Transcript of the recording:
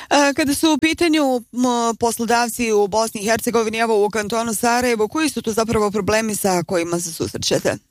Kada su u pitanju poslodavci u Bosni i Hercegovini, evo u kantonu Sarajevo, koji su tu zapravo problemi sa kojima se susrećete?